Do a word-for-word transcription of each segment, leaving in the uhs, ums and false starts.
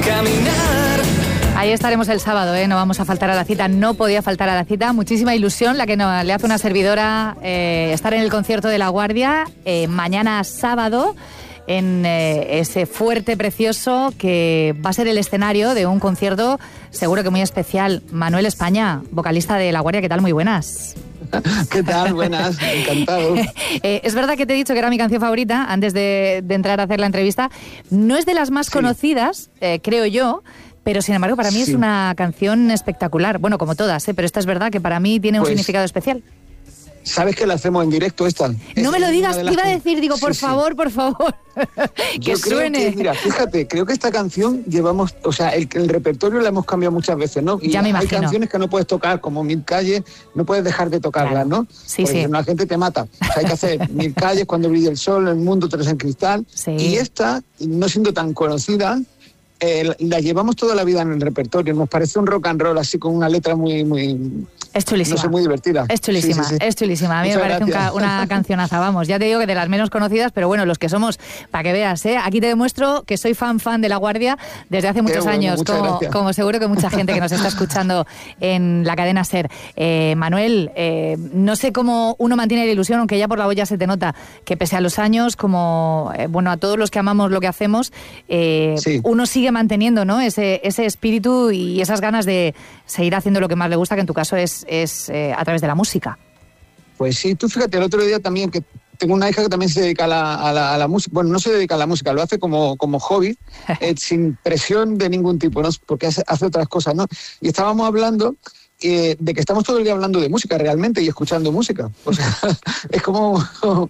caminar. Ahí estaremos el sábado, ¿eh? No vamos a faltar a la cita, no podía faltar a la cita. Muchísima ilusión la que no, le hace una servidora eh, estar en el concierto de La Guardia eh, mañana sábado en eh, ese fuerte precioso que va a ser el escenario de un concierto seguro que muy especial. Manuel España, vocalista de La Guardia, ¿qué tal? Muy buenas. ¿Qué tal? Buenas, encantado. eh, es verdad que te he dicho que era mi canción favorita antes de, de entrar a hacer la entrevista. No es de las más sí. conocidas, eh, creo yo, pero sin embargo para mí sí. es una canción espectacular. Bueno, como todas, ¿eh? Pero esta es verdad que para mí tiene un pues, significado especial. ¿Sabes que la hacemos en directo esta? No es me lo digas, te iba a decir, digo, por sí, favor, sí. por favor, que Yo suene. Creo que, mira, fíjate, creo que esta canción llevamos, o sea, el, el repertorio la hemos cambiado muchas veces, ¿no? Y ya me imagino. Hay canciones que no puedes tocar, como Mil Calles, no puedes dejar de tocarlas, claro. ¿no? Sí, Porque sí. la gente te mata. O sea, hay que hacer Mil Calles, Cuando brille el sol, El mundo, Tres en cristal. Sí. Y esta, no siendo tan conocida, eh, la llevamos toda la vida en el repertorio. Nos parece un rock and roll, así con una letra muy... muy Es chulísima. No sé, muy divertida. Es chulísima, sí, sí, sí. es chulísima. A mí Muchas me parece un ca- una cancionaza, vamos. Ya te digo que de las menos conocidas, pero bueno, los que somos, para que veas, ¿eh? Aquí te demuestro que soy fan, fan de La Guardia desde hace muchos bueno, años, como, como seguro que mucha gente que nos está escuchando en la cadena SER. Eh, Manuel, eh, no sé cómo uno mantiene la ilusión, aunque ya por la voz ya se te nota, que pese a los años, como, eh, bueno, a todos los que amamos lo que hacemos, eh, sí. uno sigue manteniendo, ¿no? Ese, ese espíritu y esas ganas de seguir haciendo lo que más le gusta, que en tu caso es es eh, a través de la música. Pues sí, tú fíjate, el otro día también, que tengo una hija que también se dedica a la, a la, a la música, bueno, no se dedica a la música, lo hace como, como hobby, eh, sin presión de ningún tipo, ¿no? Porque hace, hace otras cosas, ¿no? Y estábamos hablando eh, de que estamos todo el día hablando de música realmente y escuchando música. O sea, es como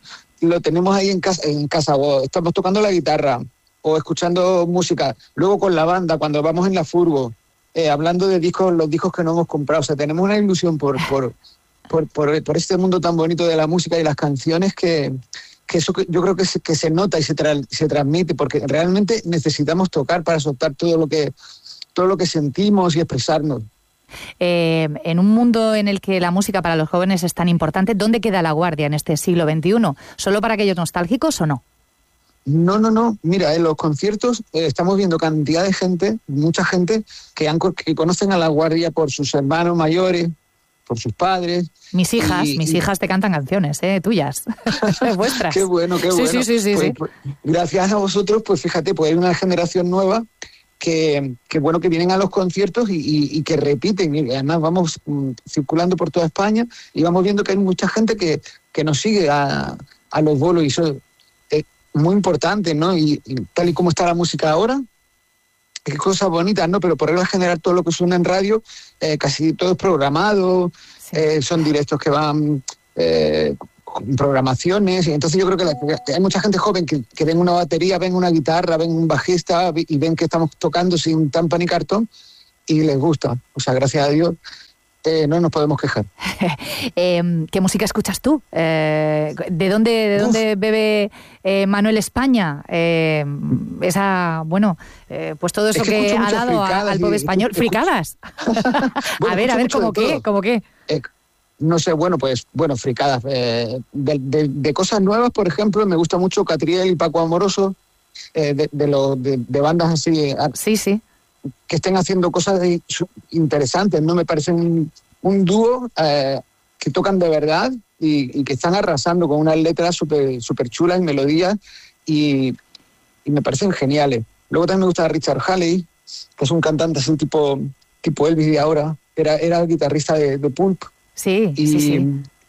lo tenemos ahí en casa, en casa, o estamos tocando la guitarra, o escuchando música, luego con la banda, cuando vamos en la furgo, Eh, hablando de discos, los discos que no hemos comprado. O sea, tenemos una ilusión por, por, por, por, por este mundo tan bonito de la música y las canciones que, que eso que yo creo que se, que se nota y se, tra, se transmite, porque realmente necesitamos tocar para soltar todo lo que, todo lo que sentimos y expresarnos. Eh, en un mundo en el que la música para los jóvenes es tan importante, ¿dónde queda La Guardia en este siglo veintiuno? ¿Solo para aquellos nostálgicos o no? No, no, no. Mira, en los conciertos eh, estamos viendo cantidad de gente, mucha gente que, han, que conocen a La Guardia por sus hermanos mayores, por sus padres. Mis hijas, y, mis y... hijas te cantan canciones, ¿eh? Tuyas, vuestras. Qué bueno, qué bueno. Sí, sí, sí, sí, pues, sí. Pues, gracias a vosotros, pues fíjate, pues hay una generación nueva que, que bueno, que vienen a los conciertos y, y, y que repiten. Y además vamos um, circulando por toda España y vamos viendo que hay mucha gente que, que nos sigue a, a los bolos y eso muy importante, ¿no? Y, y tal y como está la música ahora, qué cosas bonitas, ¿no? Pero por regla general todo lo que suena en radio, eh, casi todo es programado, sí. eh, son directos que van eh, con programaciones, y entonces yo creo que, la, que hay mucha gente joven que, que ven una batería, ven una guitarra, ven un bajista y ven que estamos tocando sin tampa ni cartón y les gusta. O sea, gracias a Dios. Eh, no nos podemos quejar. eh, ¿Qué música escuchas tú? Eh, ¿De dónde, de dónde bebe eh, Manuel España? Eh, esa, bueno, eh, pues todo eso es que, que ha dado a, al pueblo español. Y, ¿Fricadas? bueno, a ver, a ver, ¿cómo qué? ¿Cómo qué? Eh, no sé, bueno, pues, bueno, fricadas. Eh, de, de, de cosas nuevas, por ejemplo, me gusta mucho Catriel y Paco Amoroso, eh, de, de, lo, de, de bandas así. Sí, sí. Que estén haciendo cosas interesantes, ¿no? Me parecen un, un dúo eh, que tocan de verdad y, y que están arrasando con unas letras súper super chulas y melodías y, y me parecen geniales. Luego también me gusta Richard Halley, que es un cantante así tipo, tipo Elvis de ahora, era, era el guitarrista de, de Pulp. Sí, y, sí, sí.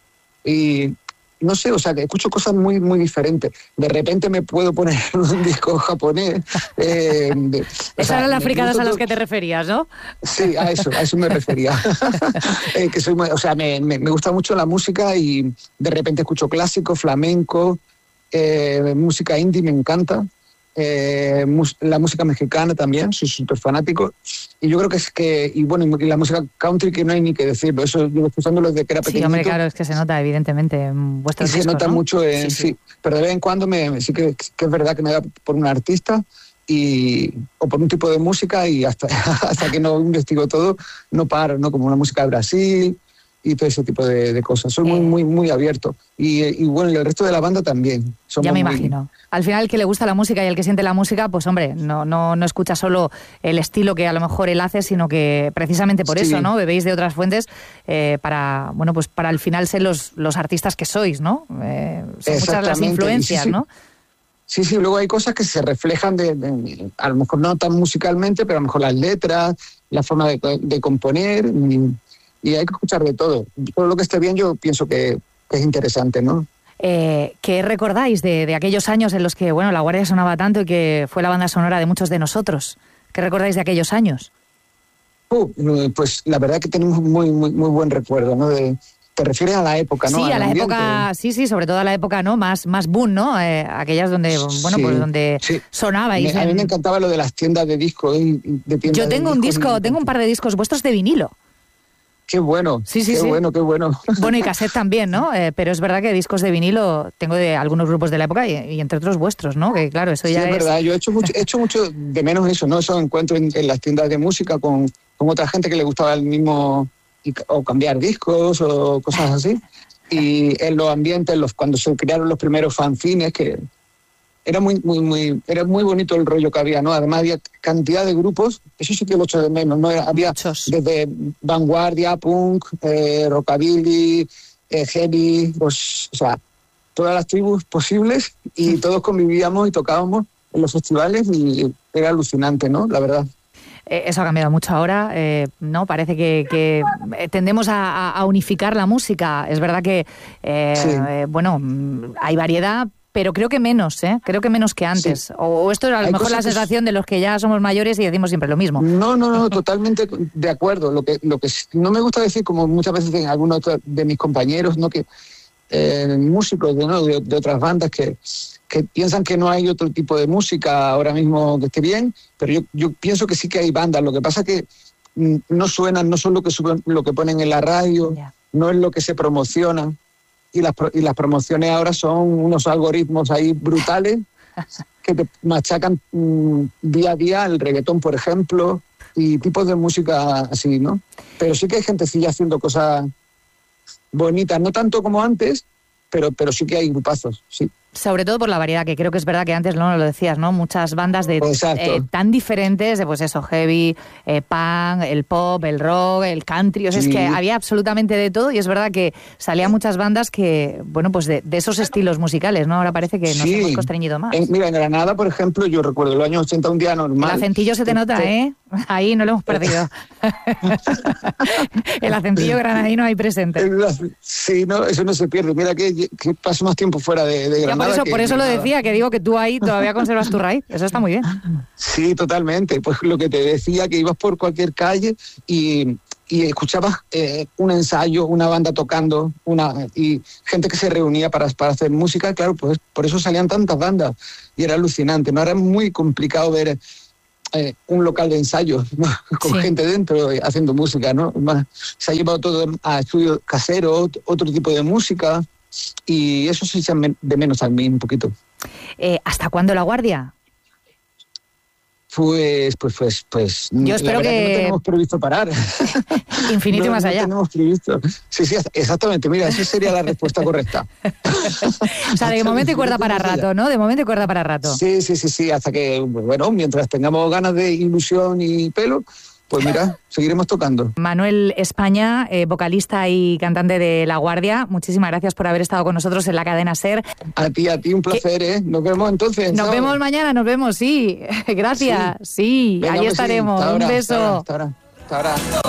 Y no sé, o sea, que escucho cosas muy, muy diferentes. De repente me puedo poner un disco japonés. Eh, de, Esas eran las fricadas a las que te referías, ¿no? Sí, a eso, a eso me refería. eh, que soy, o sea, me, me, me gusta mucho la música y de repente escucho clásico, flamenco, eh, música indie me encanta. Eh, mus, la música mexicana también, soy súper fanático. Y yo creo que es que, y bueno, y la música country que no hay ni que decirlo, eso yo escuchándolo desde que era pequeñito. Sí, hombre, claro, es que se nota evidentemente en vuestros discos, se nota ¿no? mucho, en, sí, sí. sí, pero de vez en cuando me, sí que, que es verdad que me da por un artista y, o por un tipo de música y hasta, hasta que no investigo todo, no paro, ¿no? Como una música de Brasil y todo ese tipo de, de cosas. Soy muy, muy, muy abierto. Y, y bueno, y el resto de la banda también. Somos ya me muy... imagino. Al final, el que le gusta la música y el que siente la música, pues hombre, no, no, no escucha solo el estilo que a lo mejor él hace, sino que precisamente por sí. eso, ¿no? Bebéis de otras fuentes eh, para, bueno, pues para al final ser los, los artistas que sois, ¿no? Eh, son muchas las influencias, sí, sí. ¿no? Sí, sí, luego hay cosas que se reflejan, de, de, a lo mejor no tan musicalmente, pero a lo mejor las letras, la forma de, de componer, y, y hay que escuchar de todo. Todo lo que esté bien yo pienso que, que es interesante, ¿no? Eh, ¿Qué recordáis de, de aquellos años en los que, bueno, La Guardia sonaba tanto y que fue la banda sonora de muchos de nosotros? ¿Qué recordáis de aquellos años? Uh, pues la verdad que tenemos muy, muy, muy buen recuerdo, ¿no? De, te refieres a la época, ¿no? Sí, a la ambiente. época, sí, sí, sobre todo a la época, ¿no? Más, más boom, ¿no? Eh, aquellas donde, bueno, sí, pues donde sí. sonabais. Me, a mí me encantaba lo de las tiendas de discos. De Yo tengo un disco, tengo un par de discos vuestros de vinilo. Qué bueno, sí, sí, qué sí. bueno, qué bueno. Bueno, y cassette también, ¿no? Eh, pero es verdad que discos de vinilo tengo de algunos grupos de la época y, y entre otros vuestros, ¿no? Que claro, eso sí, ya es... es... verdad, yo he hecho mucho, he hecho mucho de menos eso, ¿no? Eso encuentro en, en las tiendas de música con, con otra gente que le gustaba el mismo, y, o cambiar discos o cosas así. Y en los ambientes, los, cuando se crearon los primeros fanzines, que era muy, muy, muy, era muy bonito el rollo que había, ¿no? Además había cantidad de grupos, eso sí que lo echo de menos, ¿no? Había Muchos. Desde vanguardia, punk, eh, rockabilly, eh, heavy, pues, o sea, todas las tribus posibles y todos convivíamos y tocábamos en los festivales y era alucinante, ¿no? La verdad. Eso ha cambiado mucho ahora, eh, ¿no? Parece que, que tendemos a, a unificar la música. Es verdad que, eh, sí. eh, bueno, hay variedad, pero creo que menos, ¿eh? Creo que menos que antes. Sí. O, o esto es a lo hay mejor la sensación que... de los que ya somos mayores y decimos siempre lo mismo. No, no, no, totalmente de acuerdo. Lo que, lo que no me gusta decir, como muchas veces en algunos de mis compañeros, ¿no? Que eh, músicos de, ¿no? de, de otras bandas que... que piensan que no hay otro tipo de música ahora mismo que esté bien, pero yo, yo pienso que sí que hay bandas. Lo que pasa es que mm, no suenan, no son lo que, suben, lo que ponen en la radio, yeah. no es lo que se promociona, y las, y las promociones ahora son unos algoritmos ahí brutales que te machacan mm, día a día el reggaetón, por ejemplo, y tipos de música así, ¿no? Pero sí que hay gentecilla haciendo cosas bonitas, no tanto como antes, pero, pero sí que hay grupazos, sí. Sobre todo por la variedad, que creo que es verdad que antes no lo decías, ¿no? Muchas bandas de eh, tan diferentes, de pues eso, heavy, eh, punk, el pop, el rock, el country, o sea, sí. Es que había absolutamente de todo y es verdad que salían muchas bandas que, bueno, pues de, de esos estilos musicales, ¿no? Ahora parece que nos sí. hemos constreñido más. En, mira, en Granada, por ejemplo, yo recuerdo los años ochenta, un día normal. El acentillo se te nota, sí. ¿eh? Ahí no lo hemos perdido. El acentillo granadino ahí presente. Sí, no, eso no se pierde. Mira que, que paso más tiempo fuera de, de Granada. Por eso, que, por eso lo decía, que digo que tú ahí todavía conservas tu raíz. Eso está muy bien. Sí, totalmente. Pues lo que te decía, que ibas por cualquier calle y, y escuchabas eh, un ensayo, una banda tocando, una y gente que se reunía para, para hacer música. Claro, pues por eso salían tantas bandas y era alucinante. No era muy complicado ver eh, un local de ensayo, ¿no? Con sí. gente dentro haciendo música, ¿no? Más, se ha llevado todo a estudio casero, otro tipo de música. Y eso sí se de menos a mí un poquito. Eh, ¿Hasta cuándo La Guardia? Pues, pues, pues, pues. Yo espero que... que no tenemos previsto parar. Infinito no, y más allá. No tenemos previsto. Sí, sí, exactamente. Mira, esa sería la respuesta correcta. O sea, de momento y cuerda para rato, ¿no? De momento y cuerda para rato. Sí, sí, sí, sí. Hasta que, bueno, mientras tengamos ganas de ilusión y pelo, pues mira, seguiremos tocando. Manuel España, eh, vocalista y cantante de La Guardia, muchísimas gracias por haber estado con nosotros en la cadena SER. A ti, a ti, un placer, ¿eh? Nos vemos entonces. Nos ¿sabes? vemos mañana, nos vemos, sí. Gracias, sí, sí. Ahí estaremos. Sí. Un ahora, beso. Hasta ahora, hasta ahora. Hasta ahora.